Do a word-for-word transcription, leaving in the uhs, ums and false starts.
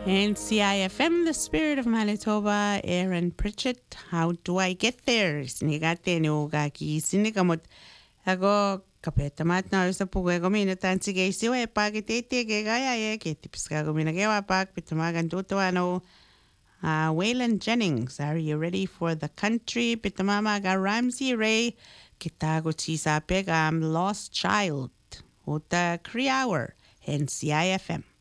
And C I F M, the spirit of Manitoba, Aaron Pritchett. How do I get there? Snigate no gaki sinigamot. Ako kapetamat na sa pugue gomina tansi gay siwe pagitete ke gaya ye ke tipiska gomina gewa pag pitamagan tutuano. Uh, Waylon Jennings, are you ready for the country? Pitamama ga Ramsey Ray. Kitago chisa pegam Lost Child. Uta Cree Hour. And C I F M.